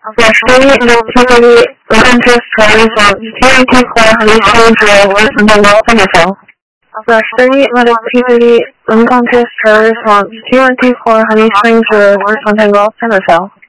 Australia Military Contest Stories of Security for Honey Stranger was something else in itself. Australia Military Contest Stories of Security for Honey Stranger was something else in itself.